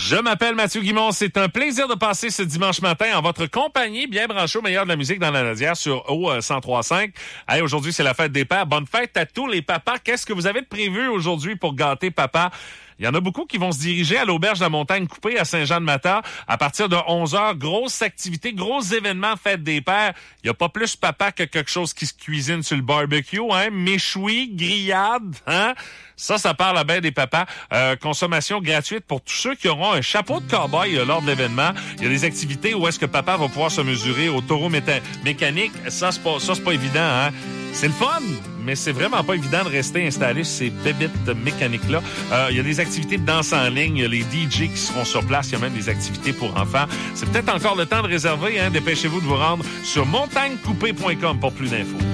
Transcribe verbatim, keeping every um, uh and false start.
Je m'appelle Mathieu Guimond. C'est un plaisir de passer ce dimanche matin en votre compagnie, bien branché au meilleur de la musique dans la Nadière sur O cent trois cinq. Hey, aujourd'hui, c'est la fête des pères. Bonne fête à tous les papas. Qu'est-ce que vous avez de prévu aujourd'hui pour gâter papa? Il y en a beaucoup qui vont se diriger à l'Auberge de la Montagne Coupée à Saint-Jean-de-Mata à partir de onze heures. Grosse activité, gros événement, fête des pères. Il n'y a pas plus papa que quelque chose qui se cuisine sur le barbecue, hein? Méchoui, grillade, hein? Ça, ça parle à bien des papas. Euh, consommation gratuite pour tous ceux qui auront un chapeau de cow-boy euh, lors de l'événement. Il y a des activités où est-ce que papa va pouvoir se mesurer au taureau méta- mécanique. Ça, c'est pas, ça, c'est pas évident, hein? C'est le fun, mais c'est vraiment pas évident de rester installé sur ces bébites mécaniques-là. Euh, il y a des activités de danse en ligne, il y a les D J qui seront sur place, il y a même des activités pour enfants. C'est peut-être encore le temps de réserver, hein? Dépêchez-vous de vous rendre sur montagne coupée point com pour plus d'infos.